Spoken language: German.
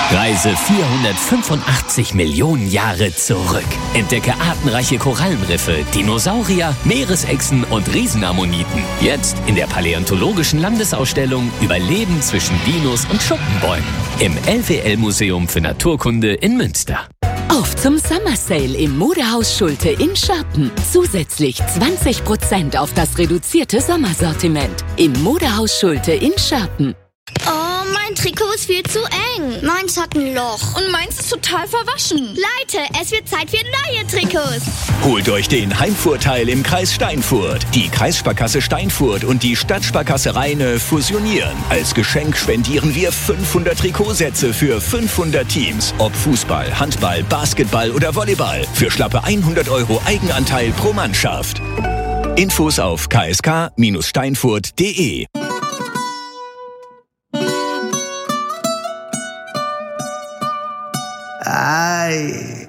Reise 485 Millionen Jahre zurück. Entdecke artenreiche Korallenriffe, Dinosaurier, Meeresechsen und Riesenammoniten. Jetzt in der Paläontologischen Landesausstellung Überleben zwischen Dinos und Schuppenbäumen im LWL-Museum für Naturkunde in Münster. Auf zum Summer Sale im Modehaus Schulte in Scharpen. Zusätzlich 20% auf das reduzierte Sommersortiment. Im Modehaus Schulte in Scharpen. Oh, mein Trikot ist viel zu eng. Meins hat ein Loch. Und meins ist total verwaschen. Leute, es wird Zeit für neue Trikots. Holt euch den Heimvorteil im Kreis Steinfurt. Die Kreissparkasse Steinfurt und die Stadtsparkasse Rheine fusionieren. Als Geschenk spendieren wir 500 Trikotsätze für 500 Teams. Ob Fußball, Handball, Basketball oder Volleyball. Für schlappe 100 € Eigenanteil pro Mannschaft. Infos auf ksk-steinfurt.de. Ay.